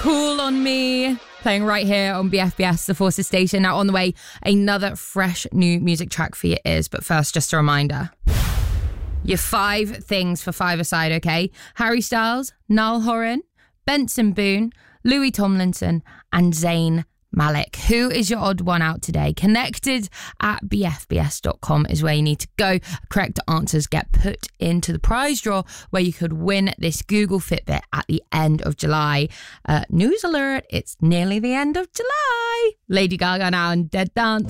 Cool on Me, playing right here on BFBS, the Forces station. Now on the way, another fresh new music track for your ears. But first, just a reminder. Your 5 things for five-a-side, okay? Harry Styles, Niall Horan, Benson Boone, Louis Tomlinson, and Zayn Malik. Who is your odd one out today? Connected at bfbs.com is where you need to go. Correct answers get put into the prize draw where you could win this Google Fitbit at the end of July. News alert, it's nearly the end of July. Lady Gaga now and Dead Dance.